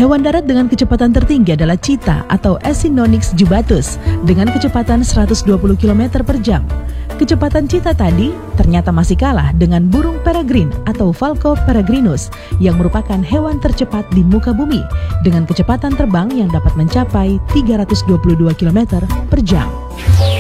Hewan darat dengan kecepatan tertinggi adalah cheetah atau Acinonyx jubatus dengan kecepatan 120 km per jam. Kecepatan cheetah tadi ternyata masih kalah dengan burung peregrine atau Falco peregrinus yang merupakan hewan tercepat di muka bumi dengan kecepatan terbang yang dapat mencapai 322 km per jam.